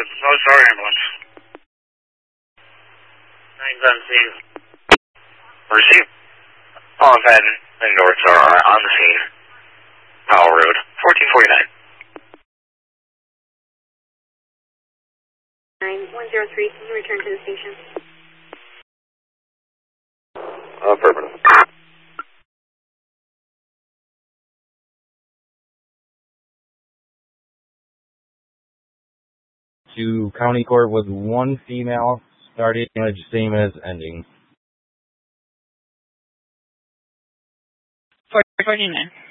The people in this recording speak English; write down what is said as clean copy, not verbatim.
with OSR ambulance. 9's on scene. Receive. All I've had and Norths are on the scene. Powell Road, 1449. 9103, can you return to the station? Affirmative. To County Court with one female, starting the same as ending. 449.